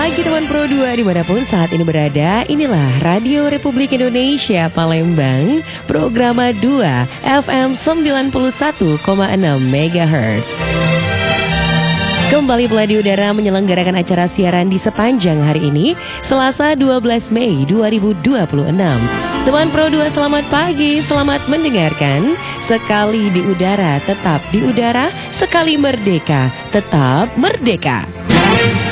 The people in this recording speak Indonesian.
pagi teman Pro 2 dimanapun saat ini berada. Inilah Radio Republik Indonesia Palembang, Programa 2 FM 91,6 MHz. Kembali pula di udara menyelenggarakan acara siaran di sepanjang hari ini, Selasa 12 Mei 2026. Teman Pro 2 selamat pagi, selamat mendengarkan. Sekali di udara, tetap di udara. Sekali merdeka, tetap merdeka.